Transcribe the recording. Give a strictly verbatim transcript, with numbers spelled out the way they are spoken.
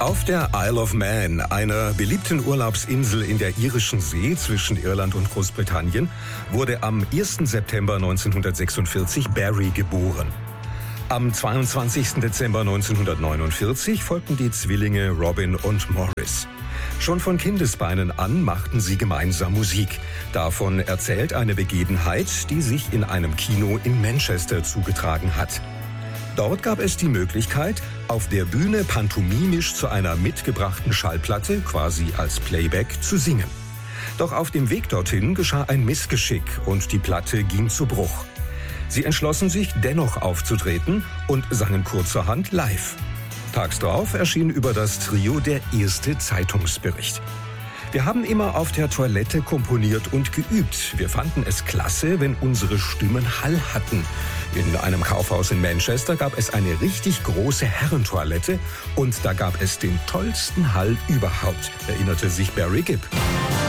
Auf der Isle of Man, einer beliebten Urlaubsinsel in der Irischen See zwischen Irland und Großbritannien, wurde am ersten September neunzehnhundertsechsundvierzig Barry geboren. Am zweiundzwanzigsten Dezember neunzehnhundertneunundvierzig folgten die Zwillinge Robin und Maurice. Schon von Kindesbeinen an machten sie gemeinsam Musik. Davon erzählt eine Begebenheit, die sich in einem Kino in Manchester zugetragen hat. Dort gab es die Möglichkeit, auf der Bühne pantomimisch zu einer mitgebrachten Schallplatte, quasi als Playback, zu singen. Doch auf dem Weg dorthin geschah ein Missgeschick und die Platte ging zu Bruch. Sie entschlossen sich, dennoch aufzutreten und sangen kurzerhand live. Tags darauf erschien über das Trio der erste Zeitungsbericht. Wir haben immer auf der Toilette komponiert und geübt. Wir fanden es klasse, wenn unsere Stimmen Hall hatten. In einem Kaufhaus in Manchester gab es eine richtig große Herrentoilette und da gab es den tollsten Hall überhaupt, erinnerte sich Barry Gibb.